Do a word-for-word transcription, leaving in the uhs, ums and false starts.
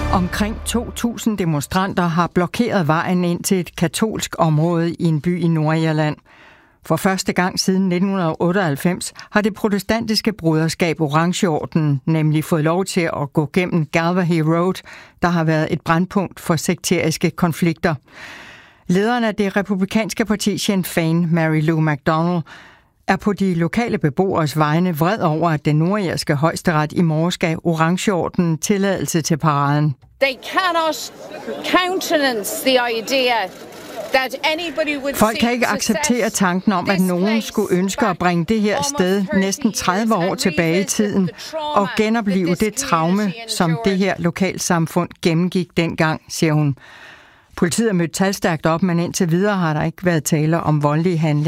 Omkring to tusind demonstranter har blokeret vejen ind til et katolsk område i en by i Nordirland. For første gang siden nitten otteoghalvfems har det protestantiske broderskab Orangeordenen nemlig fået lov til at gå gennem Galway Road, der har været et brandpunkt for sekteriske konflikter. Lederen af det republikanske parti Sinn Féin, Mary Lou McDonald, er på de lokale beboeres vegne vred over, at den nordirske højesteret i morges gav Orangeordenen tilladelse til paraden. They cannot countenance the idea that anybody would Folk kan ikke acceptere tanken om, at nogen skulle ønske at bringe det her sted næsten tredive år tilbage i tiden og genopleve det traume, som det her lokalsamfund gennemgik dengang, siger hun. Politiet er mødt talstærkt op, men indtil videre har der ikke været tale om voldelige handlinger.